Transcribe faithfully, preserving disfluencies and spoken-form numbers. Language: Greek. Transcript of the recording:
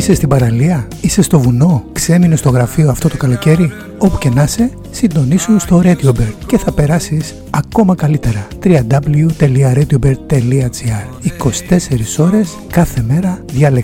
Είσαι στην παραλία, είσαι στο βουνό, ξέμεινε στο γραφείο αυτό το καλοκαίρι. Όπου και να είσαι, συντονίσου στο RadioBird και θα περάσεις ακόμα καλύτερα. double-u double-u double-u τελεία radiobird τελεία gr. είκοσι τέσσερις ώρες κάθε μέρα, διαλεκτικά